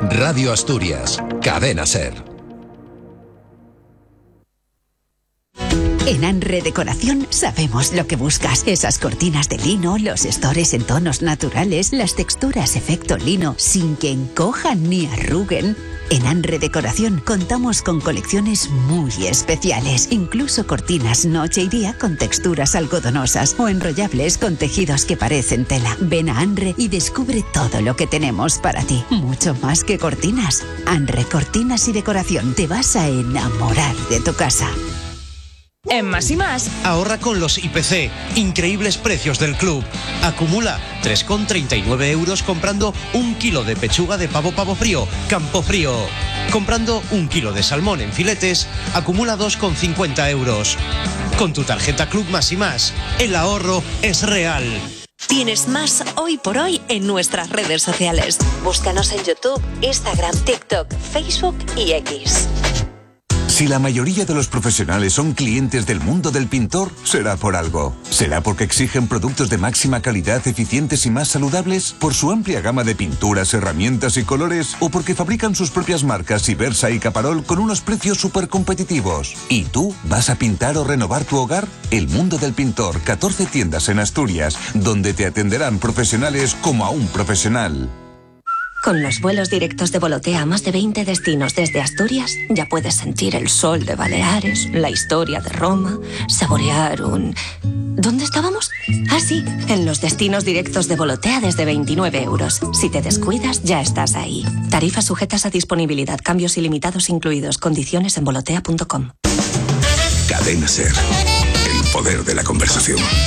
Radio Asturias, Cadena SER. En Anre Decoración sabemos lo que buscas. Esas cortinas de lino, los estores en tonos naturales, las texturas efecto lino, sin que encojan ni arruguen. En Anre Decoración contamos con colecciones muy especiales, incluso cortinas noche y día con texturas algodonosas o enrollables con tejidos que parecen tela. Ven a Anre y descubre todo lo que tenemos para ti. Mucho más que cortinas. Anre Cortinas y Decoración. Te vas a enamorar de tu casa. En Más y Más, ahorra con los IPC, increíbles precios del club. Acumula 3,39 euros comprando 1 kilo de pechuga de pavo frío, Campo Frío. Comprando 1 kilo de salmón en filetes, acumula 2,50 euros. Con tu tarjeta Club Más y Más, el ahorro es real. Tienes más hoy por hoy en nuestras redes sociales. Búscanos en YouTube, Instagram, TikTok, Facebook y X. Si la mayoría de los profesionales son clientes del mundo del pintor, será por algo. ¿Será porque exigen productos de máxima calidad, eficientes y más saludables? ¿Por su amplia gama de pinturas, herramientas y colores? ¿O porque fabrican sus propias marcas Ibersa y Caparol con unos precios súper competitivos? ¿Y tú vas a pintar o renovar tu hogar? El Mundo del Pintor, 14 tiendas en Asturias, donde te atenderán profesionales como a un profesional. Con los vuelos directos de Volotea a más de 20 destinos desde Asturias, ya puedes sentir el sol de Baleares, la historia de Roma, saborear un... ¿Dónde estábamos? Ah, sí, en los destinos directos de Volotea desde 29 euros. Si te descuidas, ya estás ahí. Tarifas sujetas a disponibilidad, cambios ilimitados incluidos, condiciones en volotea.com. Cadena SER, el poder de la conversación.